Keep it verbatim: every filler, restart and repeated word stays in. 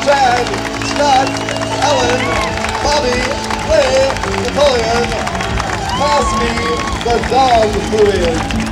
Chad, Scott, Ellen, Bobby, Claire, Napoleon. Pass me the dog fluid.